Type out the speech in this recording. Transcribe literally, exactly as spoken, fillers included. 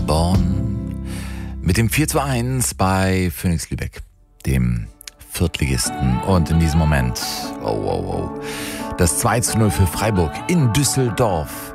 Paderborn mit dem vier zu eins bei Phoenix Lübeck, dem Viertligisten. Und in diesem Moment, oh, oh, oh, das zwei zu null für Freiburg in Düsseldorf.